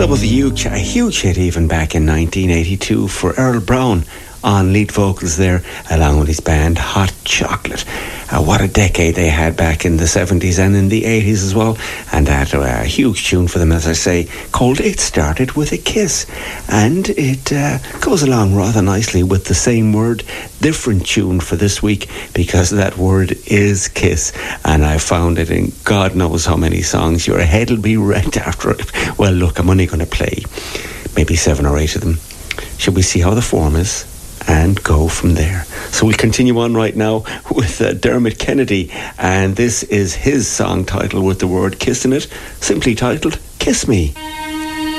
That was a huge hit even back in 1982 for Earl Brown on lead vocals there, along with his band Hot Chocolate. What a decade they had back in the 70s and in the 80s as well. And that a huge tune for them, as I say, called It Started With a Kiss. And it goes along rather nicely with the same word, different tune for this week, because that word is kiss. And I found it in God knows how many songs. Your head will be rent after it. Well, look, I'm only going to play maybe 7 or 8 of them. Shall we see how the form is? And go from there. So we'll continue on right now with Dermot Kennedy, and this is his song title with the word kiss in it, simply titled Kiss Me.